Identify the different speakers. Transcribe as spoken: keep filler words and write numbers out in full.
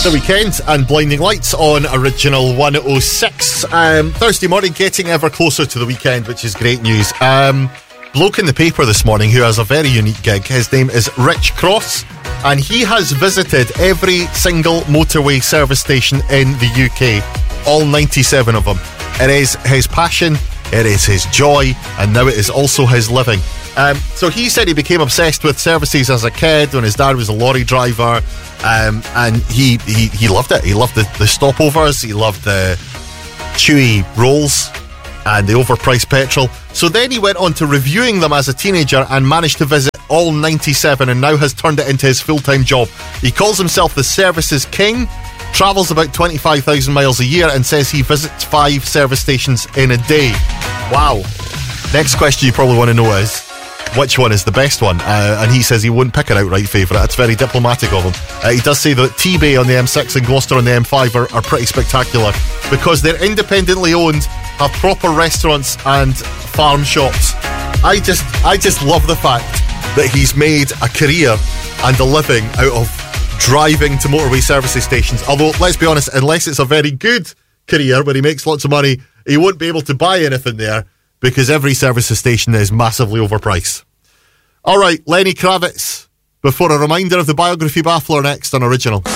Speaker 1: The Weekend and Blinding Lights on Original one oh six. Um, Thursday morning, getting ever closer to the weekend, which is great news. Um, bloke in the paper this morning who has a very unique gig. His name is Rich Cross, and he has visited every single motorway service station in the U K, all ninety-seven of them. It is his passion, it is his joy, and now it is also his living. Um, so he said he became obsessed with services as a kid when his dad was a lorry driver, um, and he, he he loved it. He loved the, the stopovers, he loved the chewy rolls and the overpriced petrol. So then he went on to reviewing them as a teenager and managed to visit all ninety-seven, and now has turned it into his full-time job. He calls himself the Services King, travels about twenty-five thousand miles a year, and says he visits five service stations in a day. Wow. Next question you probably want to know is, which one is the best one? Uh, and he says he wouldn't pick an outright favourite. It's very diplomatic of him. Uh, he does say that T-Bay on the M six and Gloucester on the M five are, are pretty spectacular because they're independently owned, have proper restaurants and farm shops. I just, I just love the fact that he's made a career and a living out of driving to motorway services stations. Although, let's be honest, unless it's a very good career where he makes lots of money, he won't be able to buy anything there, because every services station is massively overpriced. All right, Lenny Kravitz, before a reminder of the biography baffler next on Original.